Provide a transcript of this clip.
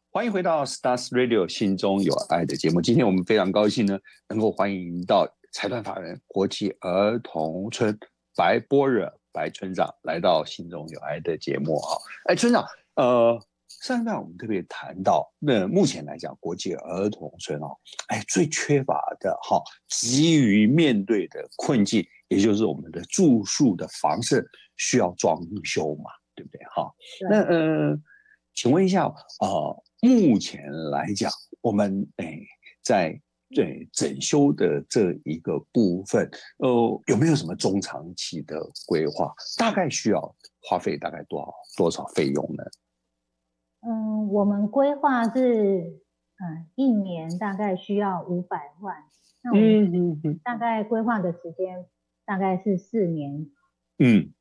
欢迎回到 Stars Radio 心中有爱的节目。今天我们非常高兴呢，能够欢迎到财团法人国际儿童村白波惹白村长来到心中有爱的节目啊。村长，上一段我们特别谈到，那目前来讲，国际儿童村最缺乏的急于面对的困境，也就是我们的住宿的房舍需要装修嘛，对不对那请问一下目前来讲，我们在整修的这一个部分，有没有什么中长期的规划？大概需要花费大概多少费用呢？ 我们规划是一年大概需要500万，那我们大概规划的时间大概是4年。